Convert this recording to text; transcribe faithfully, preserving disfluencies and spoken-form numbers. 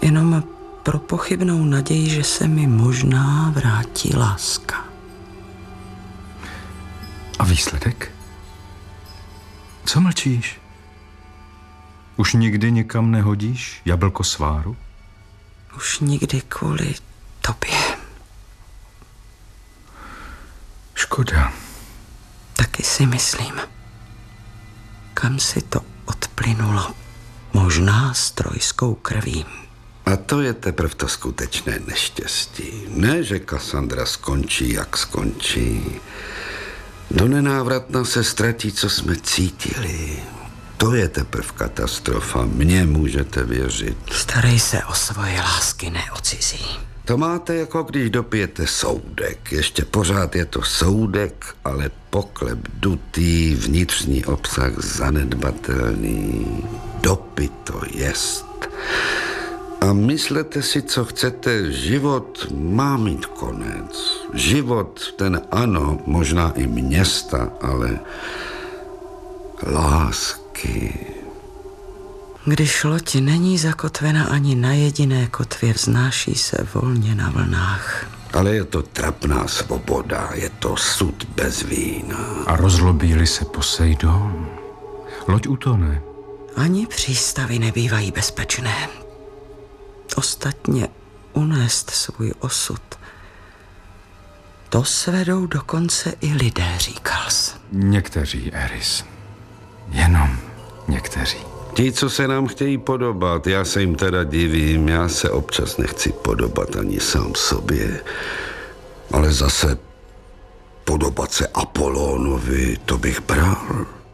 Jenom pro pochybnou naději, že se mi možná vrátí láska. A výsledek? Co mlčíš? Už nikdy nikam nehodíš jablko sváru? Už nikdy kvůli tobě. Škoda. Taky si myslím. Kam si to odplynulo? Možná s trojskou krví. A to je teprve to skutečné neštěstí. Ne, že Kassandra skončí, jak skončí. Do nenávratna se ztratí, co jsme cítili. To je teprve katastrofa. Mně můžete věřit. Starej se o svoje lásky, ne o cizí. To máte, jako když dopijete soudek. Ještě pořád je to soudek, ale poklep dutý, vnitřní obsah zanedbatelný. Dopito jest. A myslete si, co chcete. Život má mít konec. Život, ten ano, možná i města, ale lásky. Když loď není zakotvena ani na jediné kotvě, vznáší se volně na vlnách. Ale je to trapná svoboda, je to sud bez vína. A rozlobí-li se Poseidon, loď utone. Ani přístavy nebývají bezpečné. Ostatně unést svůj osud, to svedou dokonce i lidé, říkal jsi. Někteří, Eris. Jenom někteří. Ti, co se nám chtějí podobat, já se jim teda divím, já se občas nechci podobat ani sám sobě, ale zase podobat se Apolónovi, to bych bral.